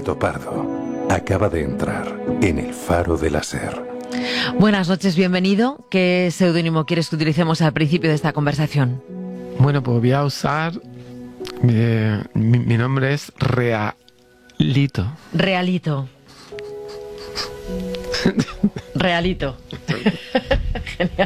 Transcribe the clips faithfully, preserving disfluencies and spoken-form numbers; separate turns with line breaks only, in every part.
Gato Pardo acaba de entrar en el Faro de la Ser.
Buenas noches, bienvenido. ¿Qué seudónimo quieres que utilicemos al principio de esta conversación?
Bueno, pues voy a usar... Mi, mi, mi nombre es Realito.
Realito. Realito. Genial.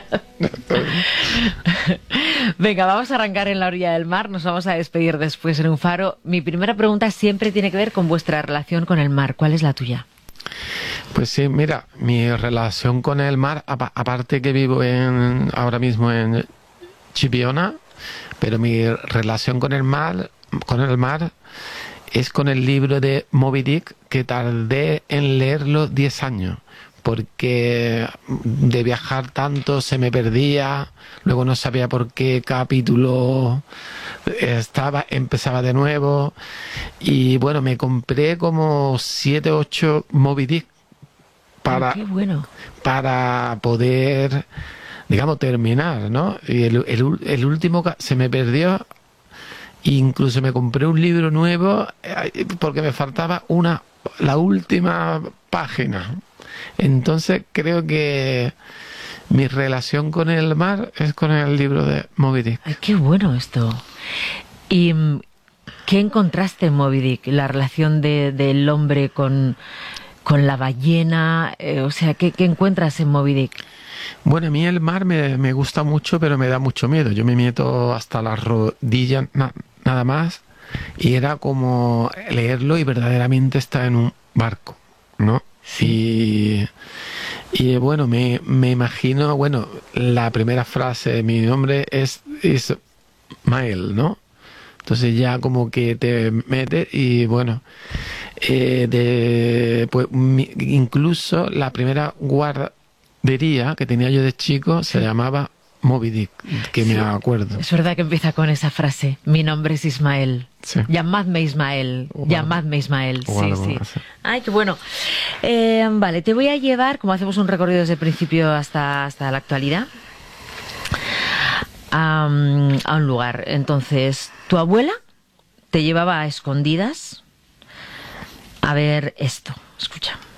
Venga, vamos a arrancar en la orilla del mar. Nos vamos a despedir después en un faro. Mi primera pregunta siempre tiene que ver con vuestra relación con el mar. ¿Cuál es la tuya?
Pues sí, mira, mi relación con el mar, aparte que vivo en ahora mismo en Chipiona, pero mi relación con el mar, con el mar es con el libro de Moby Dick, que tardé en leerlo diez años, porque de viajar tanto se me perdía, luego no sabía por qué capítulo estaba, empezaba de nuevo, y bueno, me compré como siete o ocho Moby Dick para,
qué bueno.
para poder, digamos, terminar, ¿no? Y el, el, el último se me perdió. Incluso me compré un libro nuevo porque me faltaba una la última página. Entonces creo que mi relación con el mar es con el libro de Moby Dick.
Ay, qué bueno esto. ¿Y qué encontraste en Moby Dick? La relación de, del hombre con, con la ballena. Eh, o sea, ¿qué, qué encuentras en Moby Dick?
Bueno, a mí el mar me, me gusta mucho, pero me da mucho miedo. Yo me meto hasta las rodillas na, nada más, y era como leerlo y verdaderamente estar en un barco, ¿no? Sí. Y, y bueno, me, me imagino, bueno, la primera frase, mi nombre es Ismael, ¿no? Entonces ya como que te metes y bueno, eh, de, pues, mi, incluso la primera guarda diría que tenía yo de chico, se llamaba Moby Dick, que sí, me acuerdo.
Es verdad que empieza con esa frase, mi nombre es Ismael.
Sí.
Llamadme Ismael,
o
llamadme Ismael.
O
sí, sí. Así. Ay, qué bueno. Eh, vale, te voy a llevar, como hacemos un recorrido desde el principio hasta, hasta la actualidad, a, a un lugar. Entonces, tu abuela te llevaba a escondidas a ver esto. Escucha.